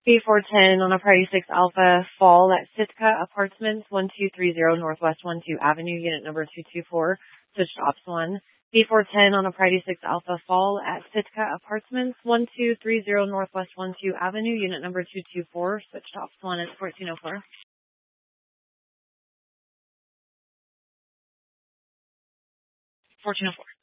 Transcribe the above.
B410 on a Priority 6 Alpha, fall at Sitka Apartments, 1230 Northwest 12 Avenue, unit number 224, switch to ops 1. B410 on a Priority 6 Alpha, fall at Sitka Apartments, 1230 Northwest 12 Avenue, unit number 224, switch to ops 1 at 1404. 1404.